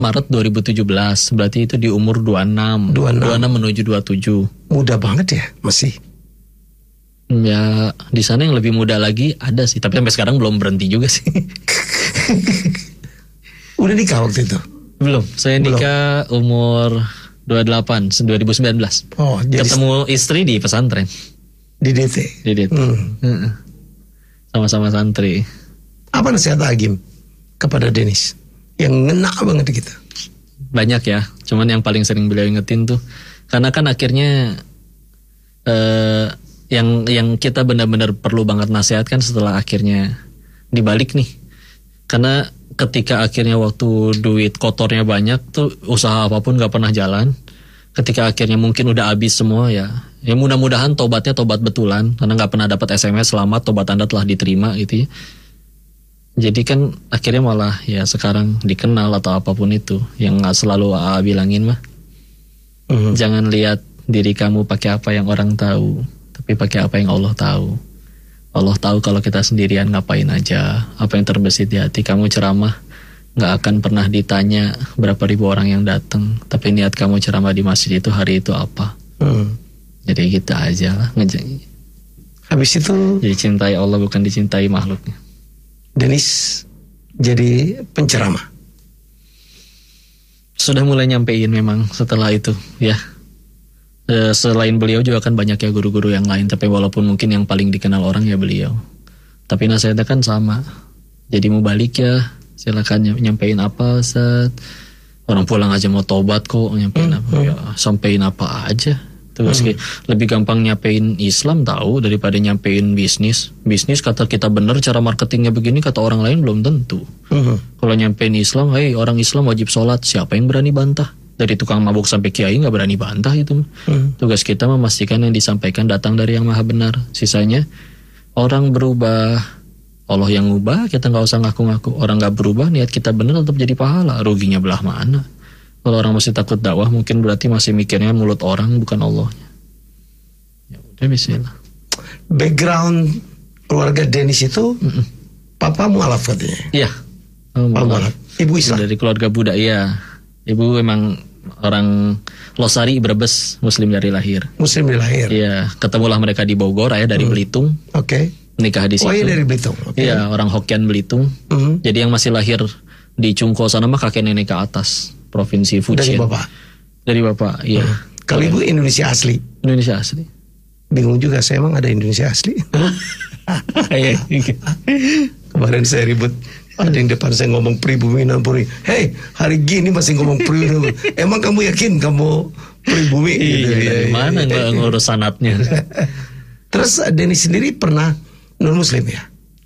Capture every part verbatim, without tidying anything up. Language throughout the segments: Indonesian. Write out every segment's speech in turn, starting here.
Maret dua ribu tujuh belas, berarti itu di umur dua puluh enam. dua puluh enam. dua puluh enam menuju dua puluh tujuh. Muda banget ya, masih. Ya, di sana yang lebih muda lagi ada sih, tapi sampai sekarang belum berhenti juga sih. Udah nikah waktu itu? Belum, saya Belum. nikah umur dua puluh delapan, dua ribu sembilan belas. Oh, jadi ketemu istri di pesantren. di D T. Di D T. Hmm. Sama-sama santri. Apa nasihat Agim kepada Dennis yang ngena banget di kita? Banyak ya, cuman yang paling sering beliau ingetin tuh, karena kan akhirnya eh, yang yang kita benar-benar perlu banget nasihat kan setelah akhirnya dibalik nih, karena ketika akhirnya waktu duit kotornya banyak tuh usaha apapun gak pernah jalan. Ketika akhirnya mungkin udah habis semua ya, ya mudah-mudahan tobatnya tobat betulan, karena gak pernah dapat S M S selamat tobat Anda telah diterima gitu ya. Jadi kan akhirnya malah ya sekarang dikenal atau apapun itu, yang gak selalu A A bilangin mah, Hmm. jangan lihat diri kamu pakai apa yang orang tahu, tapi pakai apa yang Allah tahu. Allah tahu kalau kita sendirian ngapain aja, apa yang terbesit di hati. Kamu ceramah gak akan pernah ditanya berapa ribu orang yang datang, tapi niat kamu ceramah di masjid itu hari itu apa. Hmm. Jadi gitu aja lah. Habis itu Jadi cintai Allah bukan dicintai makhluknya. Dennis jadi penceramah. Sudah mulai nyampein memang setelah itu ya. E, selain beliau juga kan banyak ya guru-guru yang lain, tapi walaupun mungkin yang paling dikenal orang ya beliau. Tapi nasihatnya kan sama. Jadi mau balik ya silakan nyampein apa Ustaz. Orang pulang aja mau tobat kok, nyampein Hmm, apa hmm. ya sampein apa aja. Terus Hmm. lebih gampang nyampein Islam tahu daripada nyampein bisnis. Bisnis kata kita bener, cara marketingnya begini, kata orang lain belum tentu. Hmm. Kalau nyampein Islam, hei orang Islam wajib sholat, siapa yang berani bantah? Dari tukang mabuk sampai kiai nggak berani bantah itu. Hmm. Tugas kita memastikan yang disampaikan datang dari yang maha benar. Sisanya orang berubah, Allah yang ngubah, kita nggak usah ngaku-ngaku. Orang nggak berubah, niat kita benar tetap jadi pahala. Ruginya belah mana? Kalau orang masih takut dakwah, mungkin berarti masih mikirnya mulut orang bukan Allahnya. Ya udah bismillah. Background keluarga Dennis itu Mm-mm. papa mualaf katanya. Iya. Oh, Papa malah. mualaf. Ibu Islam. Dari keluarga Buddha, iya. Ibu emang orang Losari, Brebes, Muslim dari lahir. Muslim di lahir. Iya, ketemulah mereka di Bogor, ayah dari Belitung, Oke. nikah di situ. Oh iya dari Belitung. Oke. Iya, orang Hokkien Belitung. Hmm. Jadi yang masih lahir di Cungko sana mah kakek nenek ke atas, provinsi Dari Fujian. bapak. Dari bapak, iya. Kalau ibu Indonesia asli. Indonesia asli. Bingung juga saya, emang ada Indonesia asli. Iya. Kemarin saya ribut. Ada yang depan saya ngomong pribumi dan puri. Hei, hari gini masih ngomong pribumi. Emang kamu yakin kamu pribumi? Gitu. Iya, dari Ya, mana ya, nggak ya. ngurus sanatnya? Terus Dennis sendiri pernah non Muslim ya?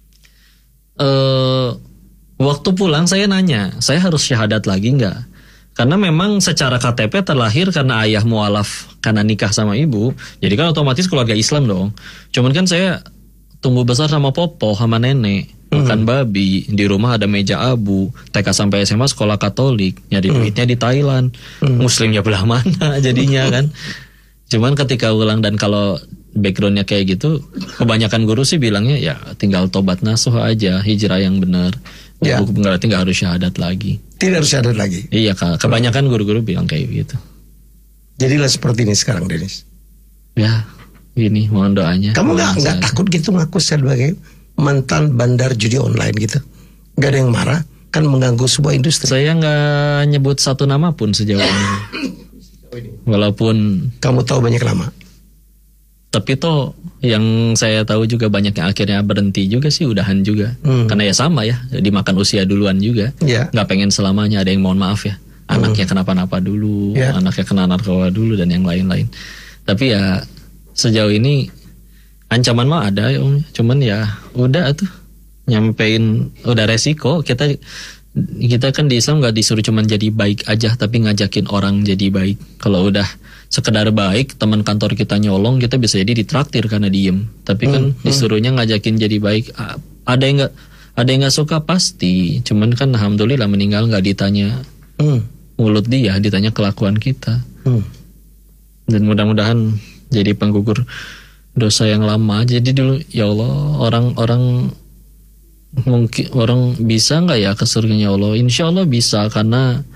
Eh, waktu pulang saya nanya, saya harus syahadat lagi nggak? Karena memang secara K T P terlahir karena ayah mualaf karena nikah sama ibu, jadi kan otomatis keluarga Islam dong. Cuman kan saya tumbuh besar sama popo sama nenek, makan babi, di rumah ada meja abu, T K sampai S M A sekolah Katolik, nyari duitnya di Thailand, Muslimnya belah mana jadinya kan? Cuman ketika ulang dan kalau backgroundnya kayak gitu, kebanyakan guru sih bilangnya ya tinggal tobat nasuh aja, hijrah yang benar. Ya. Bukan berarti nggak harus syahadat lagi. Tidak harus syahadat lagi. Iya kak, kebanyakan guru-guru bilang kayak gitu. Jadilah seperti ini sekarang Dennis. Ya, gini mohon doanya. Kamu nggak Mohon nggak saya. takut gitu ngaku sebagai mantan bandar judi online gitu? Gak ada yang marah kan mengganggu sebuah industri. Saya nggak nyebut satu nama pun sejauh ini. Walaupun, Kamu tahu banyak lama. tapi toh yang saya tahu juga banyak yang akhirnya berhenti juga sih, udahan juga. Hmm. Karena ya sama ya, dimakan usia duluan juga. Ya. Nggak pengen selamanya, ada yang mohon maaf ya. Anaknya kenapa-napa dulu, Ya. anaknya kena narkoba dulu dan yang lain-lain. Tapi ya sejauh ini ancaman mah ada ya Om. Cuman ya udah tuh nyampein udah resiko. Kita kita kan di Islam nggak disuruh cuman jadi baik aja, tapi ngajakin orang jadi baik. Kalau udah sekedar baik, teman kantor kita nyolong, kita bisa jadi ditraktir karena diem. Tapi kan disuruhnya ngajakin jadi baik. A- Ada yang nggak ada yang nggak suka pasti. Cuman kan alhamdulillah meninggal nggak ditanya Hmm. mulut dia, ditanya kelakuan kita. Hmm. Dan mudah-mudahan jadi penggugur dosa yang lama. Jadi dulu ya Allah, orang-orang mungkin orang bisa nggak ya ke surganya Allah? Insya Allah bisa, karena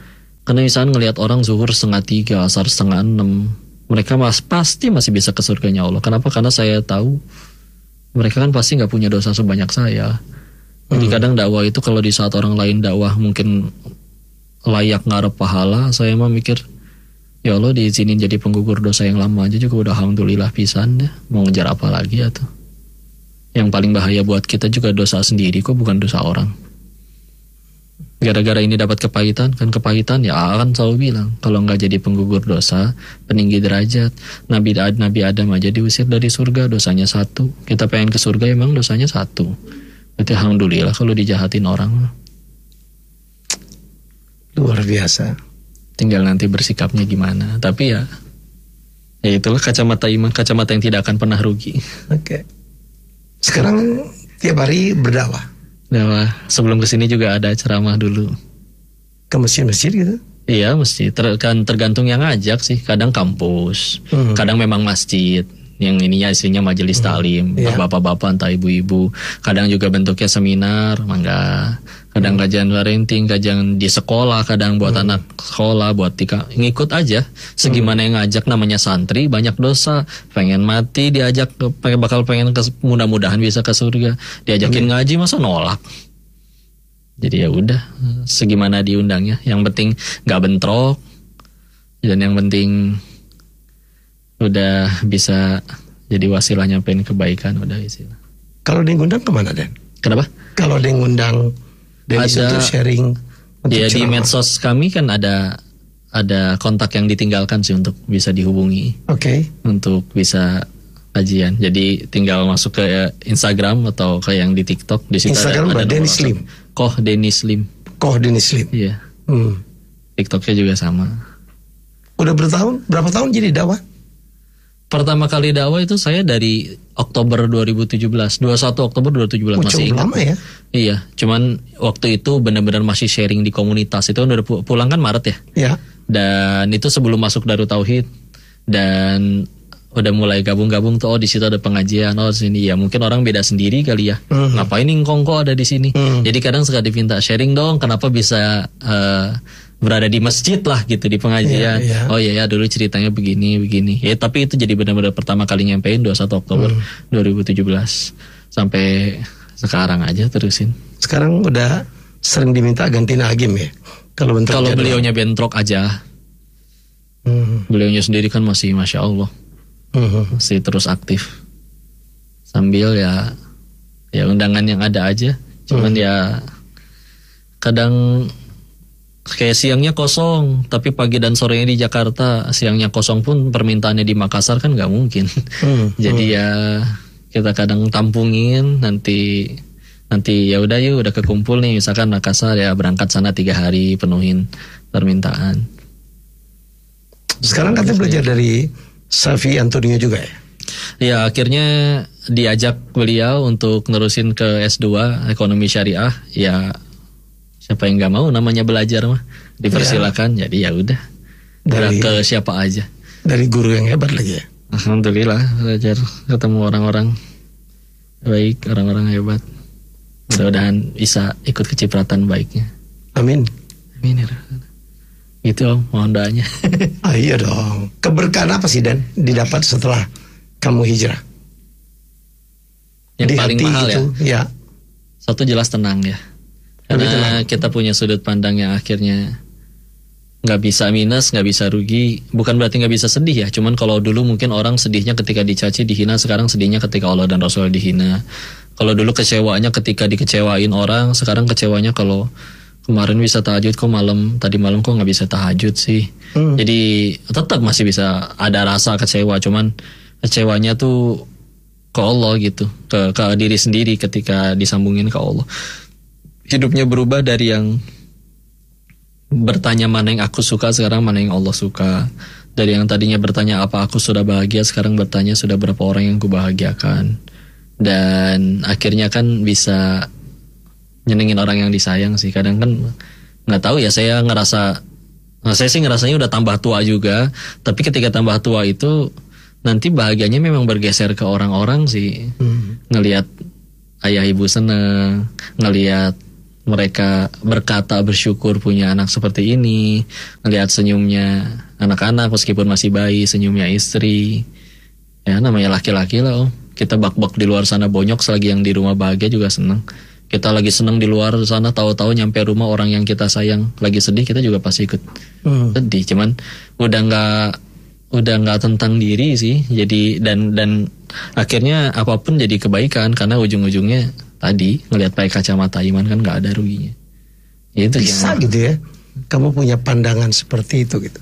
Karena misalnya ngelihat orang zuhur setengah tiga, asar setengah enam, mereka mas pasti masih bisa ke surganya Allah. Kenapa? Karena saya tahu mereka kan pasti nggak punya dosa sebanyak saya. Jadi hmm. kadang dakwah itu kalau di saat orang lain dakwah mungkin layak ngarep pahala, saya mah mikir, ya Allah diizinin jadi penggugur dosa yang lama aja juga udah alhamdulillah pisan deh. Mau ngejar apa lagi ya tuh? Yang paling bahaya buat kita juga dosa sendiri kok, bukan dosa orang. Gara-gara ini dapat kepahitan, kan kepahitan ya akan selalu bilang kalau nggak jadi penggugur dosa, peninggi derajat. Nabi Nabi Adam aja diusir dari surga, dosanya satu. Kita pengen ke surga emang dosanya satu. Berarti alhamdulillah kalau dijahatin orang. Luar biasa. Tinggal nanti bersikapnya gimana. Tapi ya, ya itulah kacamata iman, kacamata yang tidak akan pernah rugi. Oke. Okay. Sekarang tiap hari berdakwah. Dakwah. Sebelum kesini juga ada ceramah dulu. Ke masjid-masjid gitu? Iya masjid. Ter, kan tergantung yang ngajak sih. Kadang kampus, hmm. kadang memang masjid. Yang ininya isinya majelis taklim, hmm. yeah. bapak-bapak entah ibu-ibu. Kadang juga bentuknya seminar, mangga. Kadang hmm. kajian parenting, kajian di sekolah, kadang buat hmm. anak sekolah, buat tika. Ngikut aja. Segimana hmm. yang ngajak, namanya santri, banyak dosa. Pengen mati, diajak, bakal pengen ke, mudah-mudahan bisa ke surga. Diajakin hmm. ngaji, masa nolak? Jadi ya udah, segimana diundangnya. Yang penting nggak bentrok, dan yang penting udah bisa jadi wasilah nyampein kebaikan, udah istilah. Kalau dia ngundang kemana, Den? Kenapa? Kalau dia ngundang dari ada, untuk sharing, untuk ya ceramah. Di medsos kami kan ada ada kontak yang ditinggalkan sih untuk bisa dihubungi. Oke. Okay. Untuk bisa kajian. Jadi tinggal masuk ke Instagram atau ke yang di TikTok. Di situ Instagram ada, ada Dennis Lim. Koh Dennis Lim. Koh Dennis Lim. Iya. Hmm. TikToknya juga sama. Udah bertahun? Berapa tahun jadi dakwah? Pertama kali dakwah itu saya dari Oktober dua ribu tujuh belas, dua puluh satu Oktober dua ribu tujuh belas, oh, masih ingat. Lama ya? Iya, cuman waktu itu benar-benar masih sharing di komunitas. Itu udah pulang kan Maret ya? Iya. Dan itu sebelum masuk Darut Tauhid, dan udah mulai gabung-gabung tuh, oh di situ ada pengajian, oh sini ya mungkin orang beda sendiri kali ya. Mm-hmm. Ngapain Ngkong kok ada di sini? Mm-hmm. Jadi kadang suka diminta sharing dong, kenapa bisa uh, berada di masjid lah gitu di pengajian. Yeah, yeah. Oh iya ya dulu ceritanya begini begini. Ya tapi itu jadi benar-benar pertama kali nyampein dua puluh satu Oktober hmm. dua ribu tujuh belas sampai sekarang aja terusin. Sekarang udah sering diminta ganti nagim ya. Kalau bentrok. Kalau beliaunya bentrok aja. Hmm. Beliaunya sendiri kan masih masya Allah. Hmm. Masih terus aktif. Sambil ya ya undangan yang ada aja. Cuman hmm. ya kadang kayak siangnya kosong, tapi pagi dan sorenya di Jakarta. Siangnya kosong pun permintaannya di Makassar kan nggak mungkin. Hmm, Jadi hmm. ya kita kadang tampungin, nanti nanti ya udah yuk udah kekumpul nih, misalkan Makassar ya berangkat sana tiga hari penuhin permintaan. Sekarang katanya belajar dari Safi Antonio juga ya? Ya akhirnya diajak beliau untuk nerusin ke S dua Ekonomi Syariah. Ya siapa yang nggak mau namanya belajar mah dipersilakan. Ya. Jadi ya udah dari ke siapa aja. Dari guru yang hebat lagi ya. Alhamdulillah belajar ketemu orang-orang baik, orang-orang hebat. Mudah-mudahan bisa ikut kecipratan baiknya. Amin. Amin ya. Gitu om, mohon doanya. Ah, iya dong. Keberkahan apa sih Dan didapat setelah kamu hijrah? Yang di paling mahal itu, ya. ya. Satu jelas tenang ya. Karena kita punya sudut pandang yang akhirnya nggak bisa minus, nggak bisa rugi. Bukan berarti nggak bisa sedih ya. Cuman kalau dulu mungkin orang sedihnya ketika dicaci, dihina. Sekarang sedihnya ketika Allah dan Rasul dihina. Kalau dulu kecewanya ketika dikecewain orang. Sekarang kecewanya kalau kemarin bisa tahajud kok malam, tadi malam kok nggak bisa tahajud sih. Hmm. Jadi tetap masih bisa ada rasa kecewa. Cuman kecewanya tuh ke Allah gitu, ke, ke diri sendiri ketika disambungin ke Allah. Hidupnya berubah dari yang bertanya mana yang aku suka, sekarang mana yang Allah suka. Dari yang tadinya bertanya apa aku sudah bahagia, sekarang bertanya sudah berapa orang yang kubahagiakan. Dan akhirnya kan bisa nyenengin orang yang disayang sih. Kadang kan nggak tahu ya, saya ngerasa, nah saya sih ngerasanya udah tambah tua juga. Tapi ketika tambah tua itu nanti bahagianya memang bergeser ke orang-orang sih. Hmm. Ngelihat ayah ibu seneng, ngelihat mereka berkata bersyukur punya anak seperti ini, ngelihat senyumnya anak-anak meskipun masih bayi, senyumnya istri. Ya namanya laki-laki lah om. Kita bak-bak di luar sana bonyok selagi yang di rumah bahagia juga seneng. Kita lagi seneng di luar sana, tahu-tahu nyampe rumah orang yang kita sayang lagi sedih, kita juga pasti ikut hmm. sedih. Cuman udah nggak udah nggak tentang diri sih. Jadi dan dan akhirnya apapun jadi kebaikan karena ujung-ujungnya tadi ngelihat pakai kacamata iman kan nggak ada ruginya. Itu bisa yang... gitu ya. Kamu punya pandangan seperti itu gitu.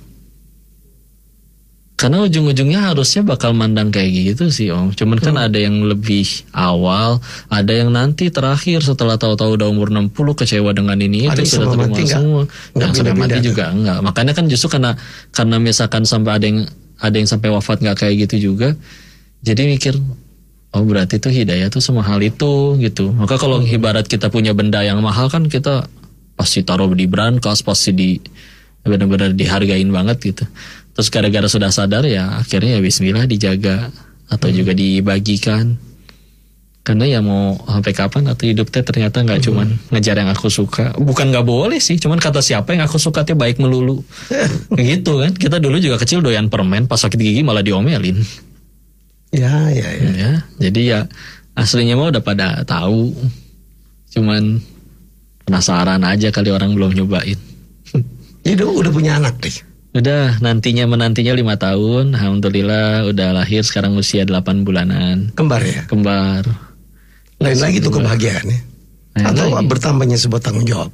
Karena ujung-ujungnya harusnya bakal mandang kayak gitu sih om. Cuman kan hmm. ada yang lebih awal, ada yang nanti terakhir setelah tahu-tahu udah umur enam puluh kecewa dengan ini ada itu sudah terima semua. Yang sudah mati juga enggak. Makanya kan justru karena karena misalkan sampai ada yang ada yang sampai wafat nggak kayak gitu juga. Jadi mikir oh berarti tuh hidayah tuh semua hal itu gitu. Maka kalau hmm. ibarat kita punya benda yang mahal kan kita pasti taruh di brankas, pasti di benar-benar dihargain banget gitu. Terus gara-gara sudah sadar ya akhirnya ya bismillah dijaga atau hmm. juga dibagikan. Karena ya mau sampai kapan atau hidup teh ternyata nggak hmm. cuman ngejar yang aku suka. Bukan nggak boleh sih, cuman kata siapa yang aku suka teh baik melulu. Gitu kan. Kita dulu juga kecil doyan permen, pas sakit gigi malah diomelin. Ya, ya, ya. ya jadi ya aslinya mah udah pada tahu. Cuman penasaran aja kali orang belum nyobain. Jadi udah punya anak deh. Udah nantinya menantinya lima tahun, alhamdulillah udah lahir sekarang usia delapan bulanan. Kembar ya? Kembar. Lain lagi tuh kebahagiaannya. Atau lagi. Bertambahnya sebuah tanggung jawab.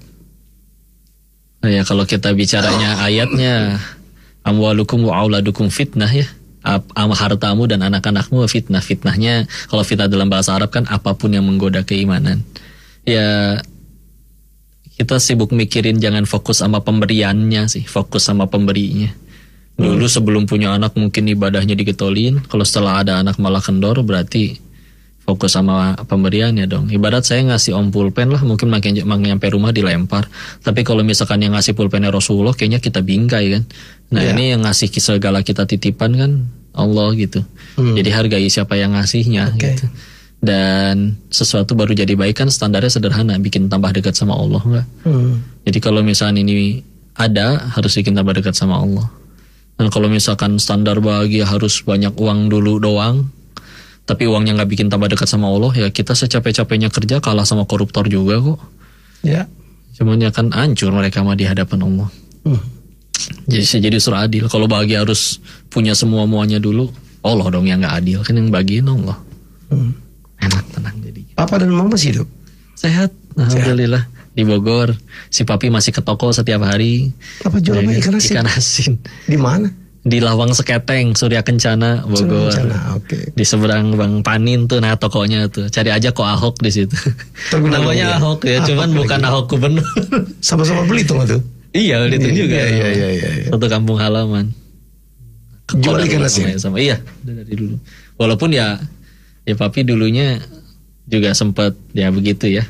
Nah ya kalau kita bicaranya ayatnya, amwalukum wa auladukum fitnah ya. Am hartamu dan anak-anakmu fitnah. Fitnahnya kalau fitnah dalam bahasa Arab kan apapun yang menggoda keimanan. Ya kita sibuk mikirin jangan fokus sama pemberiannya sih, fokus sama pemberinya. Dulu hmm. sebelum punya anak mungkin ibadahnya digetolin, kalau setelah ada anak malah kendor, berarti fokus sama pemberiannya dong. Ibarat saya ngasih om pulpen lah, mungkin makin nyampe rumah dilempar. Tapi kalau misalkan yang ngasih pulpennya Rasulullah, kayaknya kita bingkai kan. Nah yeah. ini yang ngasih segala kita titipan kan Allah gitu. Hmm. Jadi hargai siapa yang ngasihnya okay. gitu. Dan sesuatu baru jadi baik kan standarnya sederhana, bikin tambah dekat sama Allah enggak? Hmm. Jadi kalau misalkan ini ada, harus bikin tambah dekat sama Allah. Dan kalau misalkan standar bahagia harus banyak uang dulu doang, tapi uangnya nggak bikin tambah dekat sama Allah, ya kita secapek-capeknya kerja kalah sama koruptor juga kok. Ya. Cuman ya kan hancur mereka mah di hadapan Allah. Hmm. Jadi jadi surah adil. Kalau bahagia harus punya semua-muanya dulu, Allah dong yang nggak adil, kan yang bagiin Allah. Hmm. Enak tenang jadi. Papa dan mama masih hidup? Sehat, alhamdulillah. Sehat. Di Bogor, si papi masih ke toko setiap hari. Apa jual apa ikan asin? Ikan asin. Di mana? Di Lawang Seketeng, Surya Kencana, Bogor. Surya Kencana, oke. Okay. Di seberang Bang Panin tuh, nah tokonya tuh. Cari aja kok Ahok di situ. Namanya Ahok ya, Ahok cuman lagi. Bukan Ahok gubernur. Sama-sama Belitung tuh. Iya, Belitung juga. Iya, iya, iya, iya. Satu kampung halaman. Jual ikan asin. Sama, iya, dari dulu. Walaupun ya ya papi dulunya juga sempat ya begitu ya.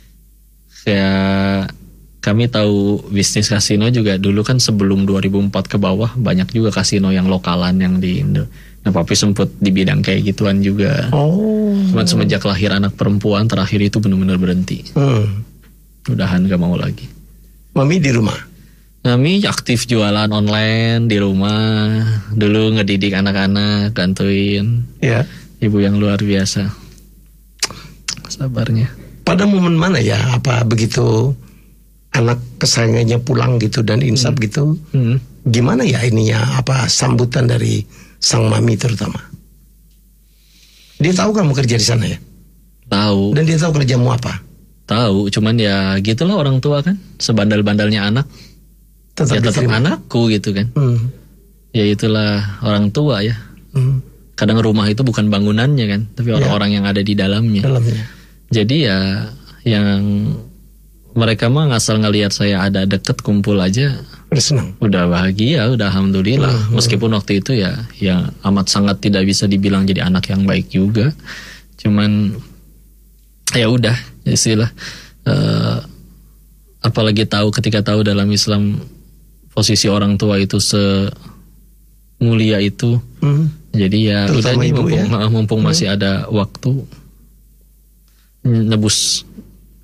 Kayak kami tahu bisnis kasino juga dulu kan sebelum dua ribu empat ke bawah banyak juga kasino yang lokalan yang di Indo. Nah papi sempat di bidang kayak gituan juga. Oh. Cuman semenjak lahir anak perempuan terakhir itu benar-benar berhenti. Hmm. Udahan gak mau lagi. Mami di rumah? Mami aktif jualan online di rumah. Dulu ngedidik anak-anak, gantuin. Ya. Ibu yang luar biasa. Sabarnya. Pada momen mana ya? Apa begitu anak kesayangannya pulang gitu dan insaf hmm. gitu? Hmm. Gimana ya ininya? Apa sambutan dari sang mami terutama? Dia tahu kamu kerja di sana ya? Tahu. Dan dia tahu kerjamu apa? Tahu. Cuman ya gitulah orang tua kan. Sebandal-bandalnya anak. Tetap ya tetap anakku gitu kan. Hmm. Ya itulah orang tua ya. Hmm. Kadang rumah itu bukan bangunannya kan, tapi orang-orang ya. Yang ada di dalamnya. dalamnya. Jadi ya yang mereka mah ngasal ngelihat saya ada deket kumpul aja, udah senang, udah bahagia, udah alhamdulillah. Hmm. Meskipun waktu itu ya, ya amat sangat tidak bisa dibilang jadi anak yang baik juga. Cuman ya udah, istilah. Uh, apalagi tahu ketika tahu dalam Islam posisi orang tua itu semulia itu. Hmm. Jadi ya udah nih mumpung, ya? mumpung hmm. masih ada waktu nebus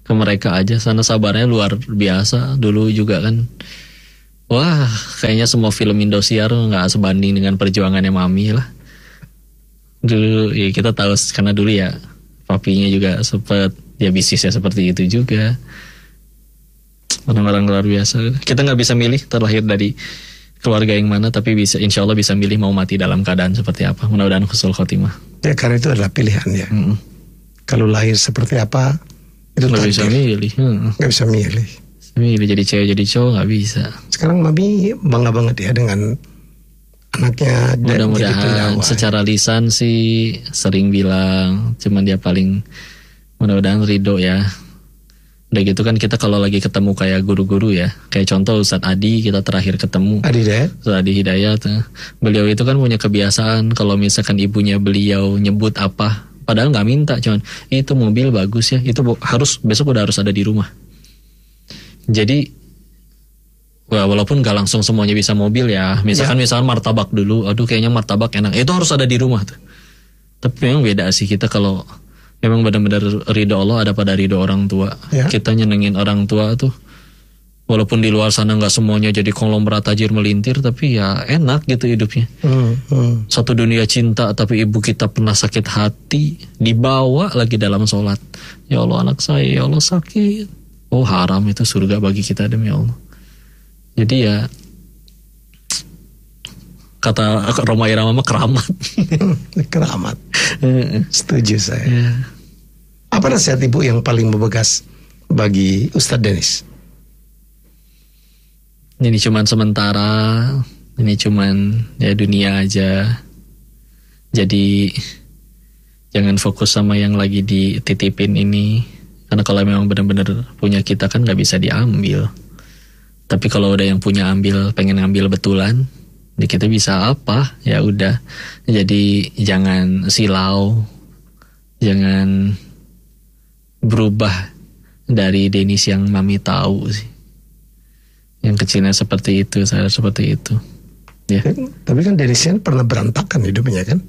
ke mereka aja. Sana sabarnya luar biasa dulu juga kan. Wah, kayaknya semua film Indosiar nggak sebanding dengan perjuangannya Mami lah. Dulu ya kita tahu karena dulu ya papinya juga sempat ya bisnisnya seperti itu juga. Orang-orang luar biasa. Kita nggak bisa milih terlahir dari keluarga yang mana, tapi bisa insya Allah bisa milih mau mati dalam keadaan seperti apa. Mudah-mudahan husnul khotimah. Ya karena itu adalah pilihan ya. Mm-hmm. Kalau lahir seperti apa itu nggak bisa milih. Nggak bisa milih. Milih jadi cewek jadi cowok nggak bisa. Sekarang Mami bangga banget ya dengan anaknya. Mudah-mudahan secara lisan sih sering bilang, cuman dia paling mudah-mudahan ridho ya. Udah gitu kan kita kalau lagi ketemu kayak guru-guru ya, kayak contoh Ustadz Adi kita terakhir ketemu. Adi Hidayat. Ustadz Adi Hidayat. Beliau itu kan punya kebiasaan kalau misalkan ibunya beliau nyebut apa, padahal nggak minta, cuman itu mobil bagus ya, itu harus besok udah harus ada di rumah. Jadi walaupun gak langsung semuanya bisa mobil ya, misalkan ya. misalkan martabak dulu, aduh kayaknya martabak enak, itu harus ada di rumah tuh. Tapi memang beda sih kita kalau memang benar-benar ridho Allah ada pada ridho orang tua. Ya. Kita nyenengin orang tua tuh, walaupun di luar sana nggak semuanya jadi konglomerat tajir melintir, tapi ya enak gitu hidupnya. Hmm, hmm. Satu dunia cinta, tapi ibu kita pernah sakit hati, dibawa lagi dalam sholat. Ya Allah anak saya, ya Allah sakit. Oh haram itu surga bagi kita demi Allah. Jadi ya kata Roma Irama mah keramat. Keramat. Setuju saya. Ya. Apa nasihat ibu yang paling membekas bagi Ustadz Dennis? Ini cuman sementara, ini cuman ya dunia aja. Jadi jangan fokus sama yang lagi dititipin ini, karena kalau memang benar-benar punya kita kan nggak bisa diambil. Tapi kalau udah yang punya ambil, pengen ngambil betulan, ya kita bisa apa? Ya udah. Jadi jangan silau, jangan berubah dari Dennis yang Mami tahu sih. Yang kecilnya seperti itu, saya seperti itu. Ya. Tapi kan Dennis kan pernah berantakan hidupnya kan?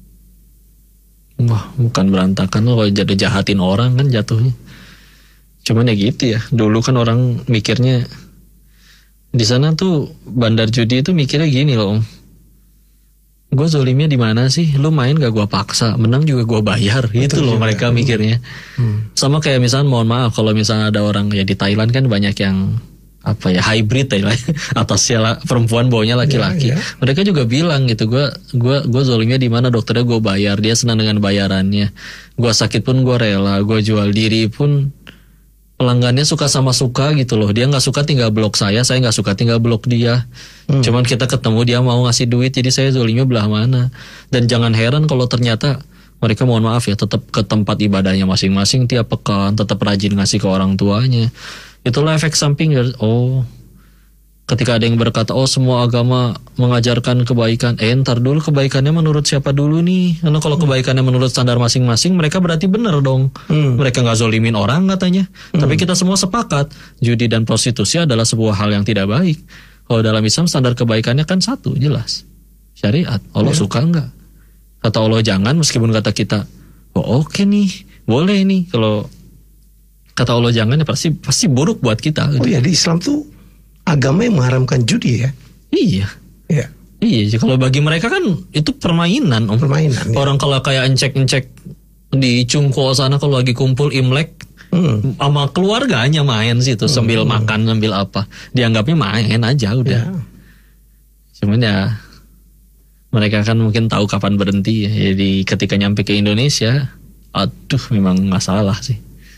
Wah, bukan berantakan loh, kalau jadi jahatin orang kan jatuhnya. Cuman ya gitu ya. Dulu kan orang mikirnya di sana tuh bandar judi itu mikirnya gini loh, gue zolimnya di mana sih? Lu main gak gue paksa, menang juga gue bayar. Itu loh juga. Mereka mikirnya. Hmm. Sama kayak misalnya mohon maaf kalau misalnya ada orang ya di Thailand kan banyak yang apa ya hybrid ya, atasnya perempuan bawahnya laki-laki. Ya, ya. Mereka juga bilang gitu, gue gue gue zolimnya di mana, dokternya gue bayar, dia senang dengan bayarannya. Gue sakit pun gue rela, gue jual diri pun pelanggannya suka sama suka gitu loh. Dia nggak suka tinggal blok saya, saya nggak suka tinggal blok dia. Hmm. Cuman kita ketemu dia mau ngasih duit, jadi saya zolimnya belah mana. Dan jangan heran kalau ternyata mereka mohon maaf ya tetap ke tempat ibadahnya masing-masing tiap pekan, tetap rajin ngasih ke orang tuanya. Itulah efek samping. Oh, ketika ada yang berkata, oh semua agama mengajarkan kebaikan. Eh ntar dulu kebaikannya menurut siapa dulu nih? Karena kalau kebaikannya menurut standar masing-masing, mereka berarti benar dong. Hmm. Mereka nggak zolimin orang katanya. Hmm. Tapi kita semua sepakat, judi dan prostitusi adalah sebuah hal yang tidak baik. Kalau dalam Islam standar kebaikannya kan satu, jelas. Syariat. Allah ya. Suka nggak? Kata Allah jangan, meskipun kata kita, oh oke okay nih, boleh nih. Kalau kata Allah jangan ya pasti pasti buruk buat kita. Oh ya, di Islam tuh agama yang mengharamkan judi ya? Iya. Iya. Iya, kalau bagi mereka kan itu permainan, Om. Permainan. Ya. Orang kalau kayak encek-encek di Cungko sana kalau lagi kumpul Imlek hmm. sama keluarganya main situ hmm. sambil makan, sambil apa. Dianggapnya main aja udah. Ya. Cuman ya mereka kan mungkin tahu kapan berhenti ya. Jadi ketika nyampe ke Indonesia, aduh memang masalah sih.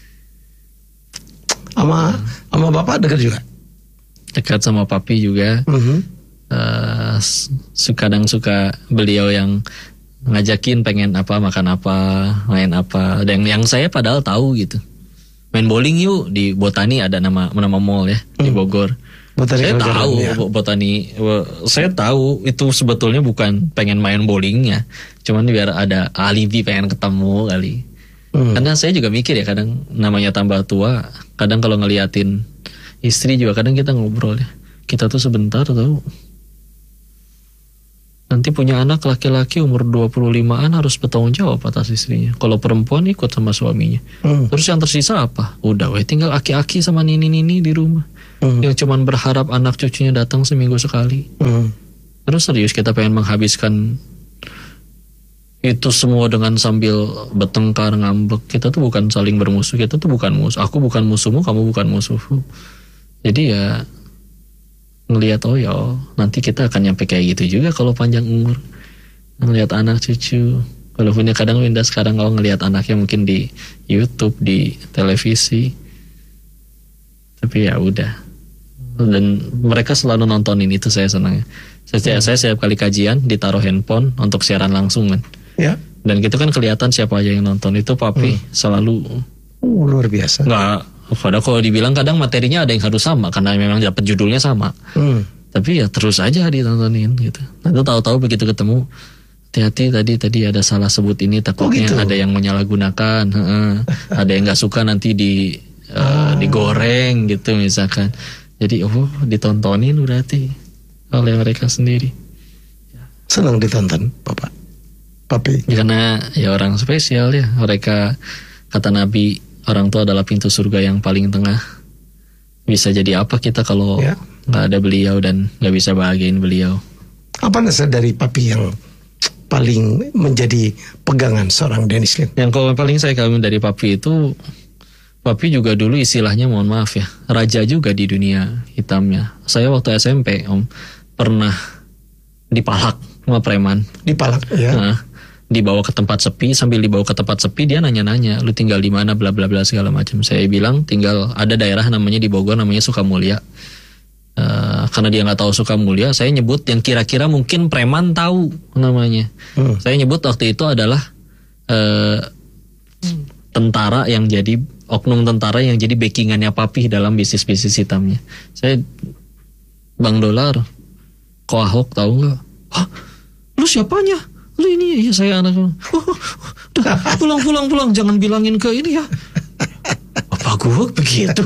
Sama sama bapak dekat juga? Dekat sama papi juga. Uh-huh. uh, kadang suka beliau yang ngajakin pengen apa, makan apa, main apa. Dan yang saya padahal tahu gitu, main bowling yuk di Botani, ada nama nama mall ya hmm. di Bogor. Botani saya tahu ya. Botani, saya tahu itu sebetulnya bukan pengen main bowlingnya, cuman biar ada alibi pengen ketemu kali. Hmm. Karena saya juga mikir ya, kadang namanya tambah tua, kadang kalau ngeliatin istri juga kadang kita ngobrol ya, kita tuh sebentar tahu Nanti punya anak laki-laki umur dua puluh limaan harus bertanggung jawab atas istrinya. Kalau perempuan ikut sama suaminya. Hmm. Terus yang tersisa apa? Udah weh tinggal aki-aki sama nini-nini di rumah. Hmm. Yang cuman berharap anak cucunya datang seminggu sekali. Hmm. Terus serius kita pengen menghabiskan itu semua dengan sambil bertengkar, ngambek. Kita tuh bukan saling bermusuh, kita tuh bukan musuh. Aku bukan musuhmu, kamu bukan musuhku. Jadi ya ngelihat oh ya nanti kita akan nyampe kayak gitu juga kalau panjang umur, ngelihat anak cucu. Walaupun ya kadang Winda sekarang kalau ngelihat anaknya mungkin di YouTube, di televisi, tapi ya udah. Dan mereka selalu nontonin itu, saya senang. Saya, hmm. saya setiap kali kajian ditaruh handphone untuk siaran langsung kan. Ya. Dan gitu kan kelihatan siapa aja yang nonton. Itu papi hmm. selalu uh, luar biasa. Nggak. Padahal kalau dibilang kadang materinya ada yang harus sama karena memang dapat judulnya sama. Hmm. Tapi ya terus aja ditontonin gitu. Nanti tahu-tahu begitu ketemu, hati-hati tadi tadi ada salah sebut ini, takutnya oh gitu? Ada yang menyalahgunakan, ada yang nggak suka nanti di uh, oh. digoreng gitu misalkan. Jadi oh ditontonin berarti oleh mereka sendiri. Senang ditonton, Bapak, Papi. Karena ya orang spesial ya. Mereka kata Nabi, orang tua adalah pintu surga yang paling tengah. Bisa jadi apa kita kalau ya. Gak ada beliau dan gak bisa bahagiain beliau. Apa nasihat dari Papi yang paling menjadi pegangan seorang Dennis Lim? Yang kalau paling saya kagum dari Papi itu, Papi juga dulu istilahnya mohon maaf ya, raja juga di dunia hitamnya. Saya waktu S M P Om pernah dipalak sama preman. Dipalak ya. Nah, dibawa ke tempat sepi, sambil dibawa ke tempat sepi dia nanya-nanya, lu tinggal di mana, bla bla bla segala macam. Saya bilang tinggal ada daerah namanya di Bogor namanya Sukamulya. Uh, karena dia nggak tahu Sukamulya, saya nyebut yang kira-kira mungkin preman tahu namanya. Hmm. Saya nyebut waktu itu adalah uh, tentara yang jadi oknum tentara yang jadi backingannya Papi dalam bisnis-bisnis hitamnya. Saya Bang Dolar, kok Ahok tahu nggak? Hah, lu siapanya? Lu ini ya saya anak. Oh, udah pulang pulang pulang jangan bilangin ke ini ya. Apa gua begitu.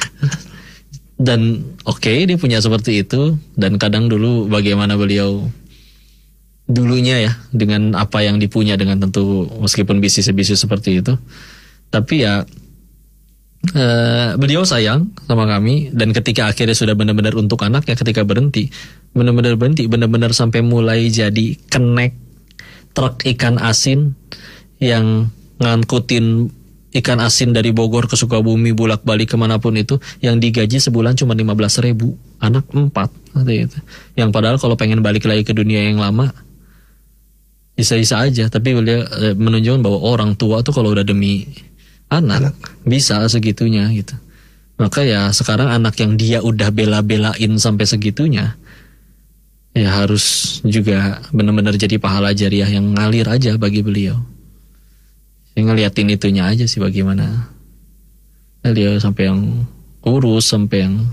Dan oke okay, dia punya seperti itu. Dan kadang dulu bagaimana beliau dulunya ya dengan apa yang dipunya, dengan tentu meskipun bisnis-bisnis seperti itu. Tapi ya Uh, beliau sayang sama kami. Dan ketika akhirnya sudah benar-benar untuk anaknya, ketika berhenti benar-benar berhenti benar-benar sampai mulai jadi kenek truk ikan asin yang ngangkutin ikan asin dari Bogor ke Sukabumi bolak-balik kemanapun itu, yang digaji sebulan cuma lima belas ribu, anak empat gitu. Yang padahal kalau pengen balik lagi ke dunia yang lama bisa-bisa aja. Tapi beliau eh, menunjukkan bahwa orang tua tuh kalau udah demi anak, anak bisa segitunya gitu. Maka ya sekarang anak yang dia udah bela-belain sampai segitunya, ya harus juga benar-benar jadi pahala jariah yang ngalir aja bagi beliau. Saya ngeliatin itunya aja sih, bagaimana beliau sampai yang urus, sampai yang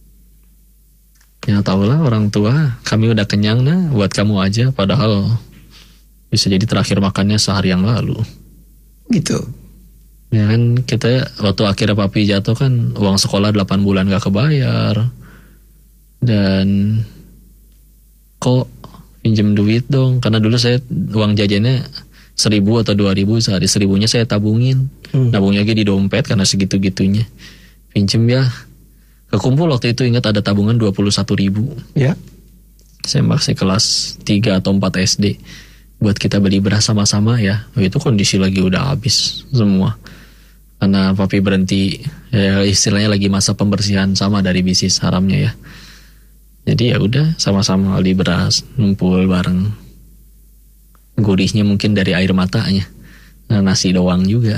ya tahulah orang tua kami udah kenyang nah buat kamu aja, padahal bisa jadi terakhir makannya sehari yang lalu. Gitu. Ya kan kita waktu akhirnya Papi jatuh kan uang sekolah delapan bulan gak kebayar. Dan kok pinjem duit dong, karena dulu saya uang jajannya seribu atau dua ribu sehari, seribunya saya tabungin. hmm. Nabungnya lagi di dompet karena segitu-gitunya. Pinjem ya, kekumpul waktu itu ingat ada tabungan dua puluh satu ribu. Ya. Saya masih kelas tiga atau empat S D. Buat kita beli beras sama-sama ya. Itu kondisi lagi udah habis semua. Karena Papi berhenti, ya istilahnya lagi masa pembersihan sama dari bisnis haramnya ya. Jadi ya udah sama-sama beli beras, ngumpul bareng. Gurihnya mungkin dari air matanya. Nah, nasi doang juga.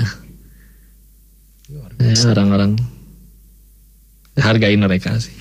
Ya, orang-orang hargain mereka sih.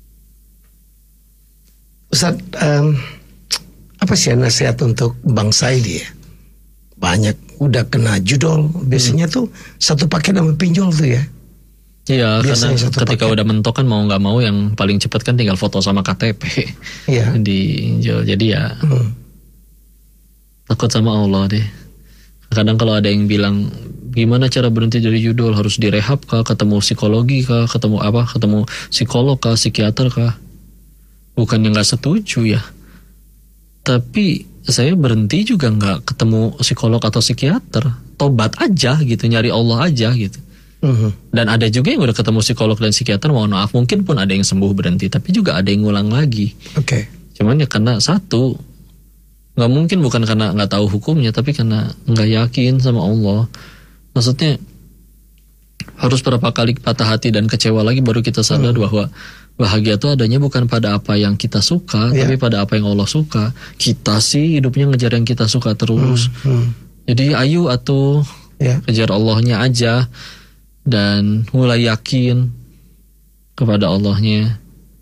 Ustaz, um, apa sih nasihat untuk bangsa ini ya? Banyak udah kena judol, biasanya hmm. tuh satu paket sama pinjol tuh ya. Iya, karena ketika paket udah mentok kan mau nggak mau yang paling cepat kan tinggal foto sama K T P. Iya. Dijual. Jadi ya hmm. takut sama Allah deh. Kadang kalau ada yang bilang gimana cara berhenti dari judol, harus direhab kah, ketemu psikologi kah, ketemu apa, ketemu psikolog kah, psikiater kah? Bukannya nggak setuju ya. Tapi saya berhenti juga nggak ketemu psikolog atau psikiater, tobat aja gitu, nyari Allah aja gitu. Uh-huh. Dan ada juga yang udah ketemu psikolog dan psikiater, mohon maaf mungkin pun ada yang sembuh berhenti, tapi juga ada yang ngulang lagi. Oke. Okay. Cuman ya karena satu, nggak mungkin bukan karena nggak tahu hukumnya, tapi karena nggak yakin sama Allah. Maksudnya harus berapa kali patah hati dan kecewa lagi baru kita sadar uh-huh. bahwa bahagia itu adanya bukan pada apa yang kita suka, yeah. tapi pada apa yang Allah suka. Kita sih hidupnya ngejar yang kita suka terus. Uh-huh. Jadi ayo atuh yeah. kejar Allahnya aja. Dan mulai yakin kepada Allahnya.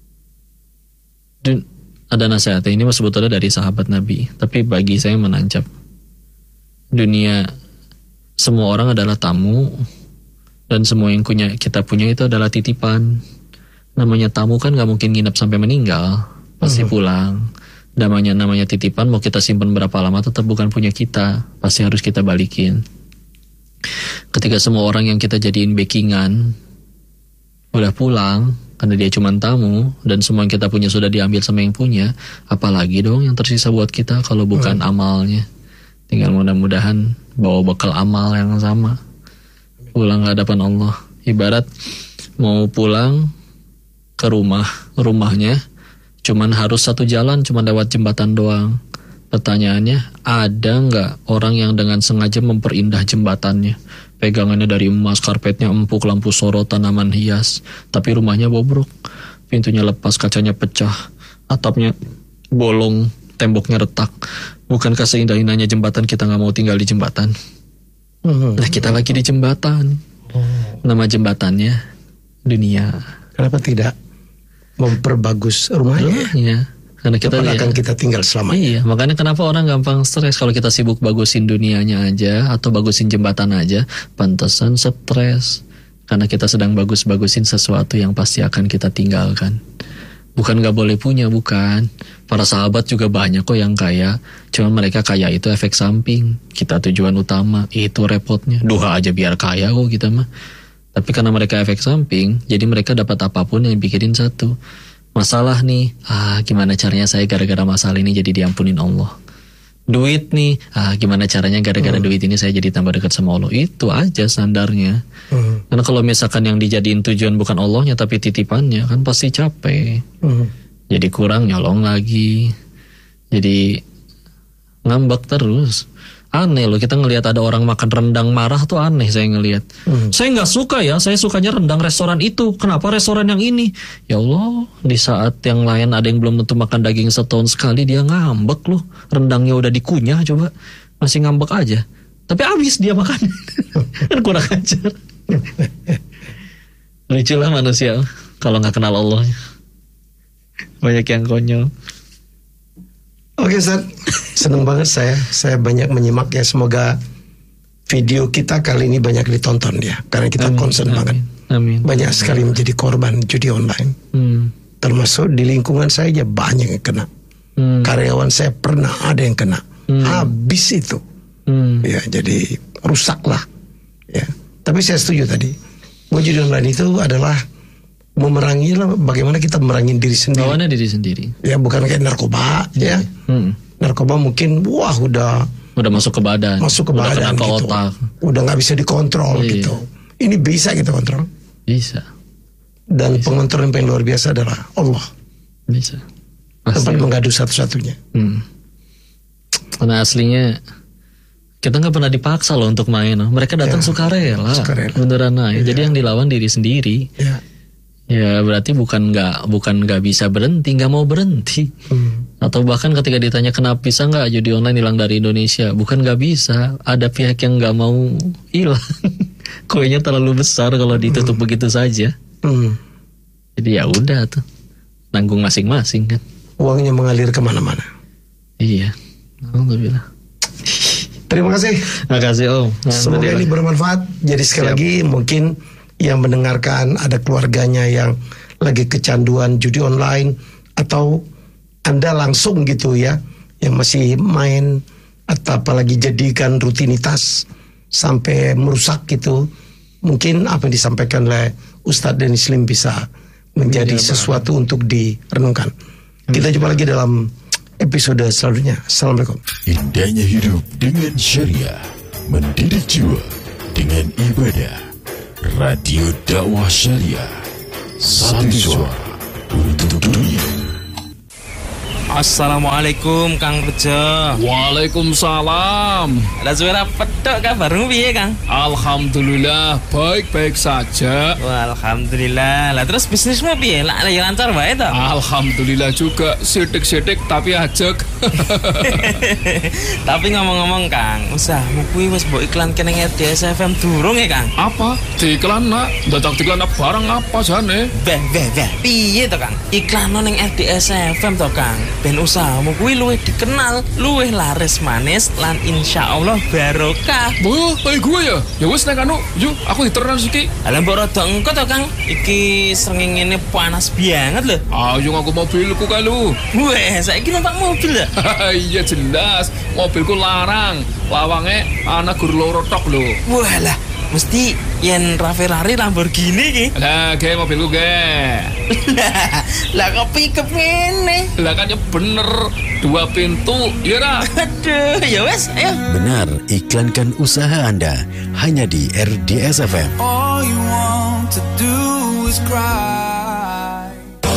Dan ada nasihat ini sebetulnya dari sahabat Nabi, tapi bagi saya menancap. Dunia, semua orang adalah tamu, dan semua yang punya kita punya itu adalah titipan. Namanya tamu kan gak mungkin nginep sampai meninggal, pasti uh-huh. pulang. Namanya namanya titipan, mau kita simpan berapa lama tetap bukan punya kita, pasti harus kita balikin. Ketika semua orang yang kita jadiin backingan udah pulang karena dia cuma tamu, dan semua yang kita punya sudah diambil sama yang punya, apalagi dong yang tersisa buat kita kalau bukan hmm. amalnya. Tinggal mudah-mudahan bawa bekal amal yang sama, pulang ke hadapan Allah. Ibarat mau pulang ke rumah, rumahnya cuman harus satu jalan, cuman lewat jembatan doang. Pertanyaannya, ada nggak orang yang dengan sengaja memperindah jembatannya? Pegangannya dari emas, karpetnya empuk, lampu sorot, tanaman hias. Tapi rumahnya bobrok, pintunya lepas, kacanya pecah, atapnya bolong, temboknya retak. Bukankah seindah-indahnya jembatan kita nggak mau tinggal di jembatan? Nah kita lagi di jembatan. Nama jembatannya dunia. Kenapa tidak memperbagus rumahnya? Iya. Karena kita ya, akan kita tinggal selamanya. Iya, makanya kenapa orang gampang stres kalau kita sibuk bagusin dunianya aja atau bagusin jembatan aja, pantesan stres. Karena kita sedang bagus-bagusin sesuatu yang pasti akan kita tinggalkan. Bukan gak boleh punya, bukan. Para sahabat juga banyak kok yang kaya, cuman mereka kaya itu efek samping. Kita tujuan utama, itu repotnya. Duha aja biar kaya kok kita mah. Tapi karena mereka efek samping, jadi mereka dapat apapun yang dipikirin satu. Masalah nih, ah gimana caranya saya gara-gara masalah ini jadi diampunin Allah. Duit nih, ah gimana caranya gara-gara hmm. duit ini saya jadi tambah dekat sama Allah. Itu aja standarnya. Hmm. Karena kalau misalkan yang dijadiin tujuan bukan Allahnya tapi titipannya, kan pasti capek. Hmm. Jadi kurang nyolong lagi. Jadi ngambek terus. Aneh loh, kita ngelihat ada orang makan rendang marah tuh aneh saya ngelihat. Hmm. Saya nggak suka ya, saya sukanya rendang restoran itu. Kenapa restoran yang ini? Ya Allah, di saat yang lain ada yang belum tentu makan daging setahun sekali, dia ngambek loh. Rendangnya udah dikunyah coba, masih ngambek aja. Tapi habis dia makan. Kan kurang ajar. Lucu lah manusia kalau nggak kenal Allah. Banyak yang konyol. Oke Ustaz, senang banget saya. Saya banyak menyimak ya. Semoga video kita kali ini banyak ditonton ya. Karena kita amin, concern amin, banget. Amin. Banyak amin. sekali menjadi korban judi online. Hmm. Termasuk di lingkungan saya aja banyak yang kena. Hmm. Karyawan saya pernah ada yang kena. Hmm. Habis itu. Hmm. Ya, jadi rusak lah. Ya. Tapi saya setuju tadi. Bahwa judi online itu adalah memerangi lah, bagaimana kita memerangi diri sendiri. Lawannya diri sendiri. Ya bukan kayak narkoba ya. Hmm. Narkoba mungkin wah udah udah masuk ke badan, masuk ke udah badan ke gitu. Otak. Udah nggak bisa dikontrol iya. gitu. Ini bisa kita kontrol. Bisa. Dan bisa. pengontrol yang paling luar biasa adalah Allah. Bisa. Tempat mengadu satu-satunya. Hmm. Karena aslinya kita nggak pernah dipaksa loh untuk main. Mereka datang ya. sukarela. Sukarela. Beneran nah. Ya. Jadi yang dilawan diri sendiri. Ya. Ya berarti bukan nggak bukan nggak bisa berhenti, nggak mau berhenti. Hmm. Atau bahkan ketika ditanya kenapa bisa nggak judi online hilang dari Indonesia, bukan nggak bisa, ada pihak yang nggak mau hilang. Koinnya terlalu besar kalau ditutup hmm. begitu saja. Hmm. Jadi ya udah tuh, nanggung masing-masing kan. Uangnya mengalir kemana-mana. Iya, alhamdulillah. Terima kasih. Terima kasih Om. Semoga ini bermanfaat. Jadi sekali Siap. lagi mungkin yang mendengarkan ada keluarganya yang lagi kecanduan judi online atau Anda langsung gitu ya yang masih main atau apalagi jadikan rutinitas sampai merusak gitu, mungkin apa yang disampaikan oleh Ustadz Denny Slim bisa menjadi ya, sesuatu untuk direnungkan. Kita jumpa lagi dalam episode selanjutnya. Assalamualaikum. Indahnya hidup dengan syariah, mendidik jiwa dengan ibadah. Radio Dakwah Syariah, satu suara untuk dunia. Assalamualaikum Kang Bejo. Waalaikumsalam. Lah suara pedok kabarmu piye Kang? Alhamdulillah baik-baik saja. Wah, alhamdulillah. Lah terus bisnismu piye? Lah ya lancar wae to? Alhamdulillah juga, sidik-sidik tapi ajek. Tapi ngomong-ngomong Kang, usahamu kuwi wis mbok iklanke ning R D S F M durung ya Kang? Apa? Diiklan nak? Dadak diiklan barang apa jane? Beh, beh, beh. Piye to Kang? Iklan ning R D S F M to Kang. Ben usahamu kuwi luwih dikenal, luwih laris manis lan insyaallah barokah. Boh, kayak gue ya. Ya wis nek anu, yuk aku diterus iki. Lah mbok rada engko to Kang. Iki srengenge panas banget lho. Ayo aku mobilku kae lu. Weh, saiki numpak mobil ya? Iya jelas, mobilku larang. Lawange ana gur loro tok lho. Walah, mesti yen Ferrari Lamborghini iki. Lah, ge mobilku ge. Lah kok pickup ngene? Lah kan ya bener, dua pintu, ya ra? Aduh, ya wes, ayo. Benar, iklankan usaha Anda hanya di R D S F M. All you want to do is cry.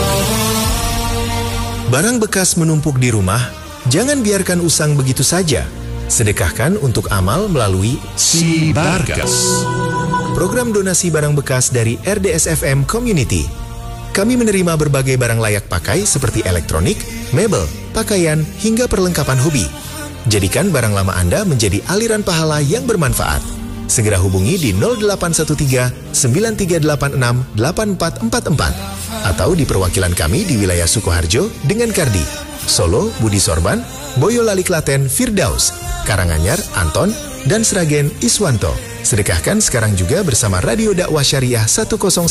Barang bekas menumpuk di rumah, jangan biarkan usang begitu saja. Sedekahkan untuk amal melalui Si Barkas. Program donasi barang bekas dari R D S F M Community. Kami menerima berbagai barang layak pakai seperti elektronik, mebel, pakaian, hingga perlengkapan hobi. Jadikan barang lama Anda menjadi aliran pahala yang bermanfaat. Segera hubungi di nol delapan satu tiga sembilan tiga delapan enam delapan empat empat empat atau di perwakilan kami di wilayah Sukoharjo dengan Kardi, Solo, Budi Sorban, Boyolali Klaten, Firdaus, Karanganyar, Anton, dan Sragen, Iswanto. Sedekahkan sekarang juga bersama Radio Dakwah Syariah seratus